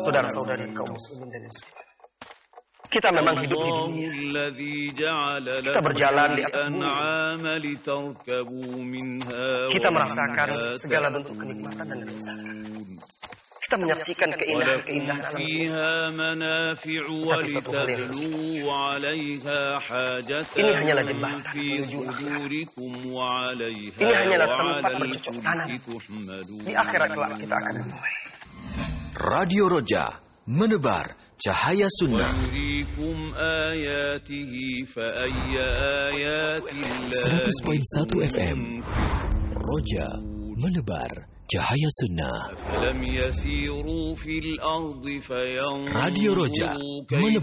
saudara-saudari kaum muslimin dan muslimat. Kita memang hidup di dunia. Kita berjalan di atas bumi. Kita merasakan segala bentuk kenikmatan dan kelezatan. Kita menyaksikan keindahan-keindahan alam semesta. Tapi satu hal yang ini hanyalah jembatan menuju akhirat. Ini hanyalah tempat bercocok tanam. Di akhirat kelak kita akan menuai. Radio Roja menebar cahaya sunnah. 100.1 FM. Roja menebar cahaya sunnah. Radio Roja menebar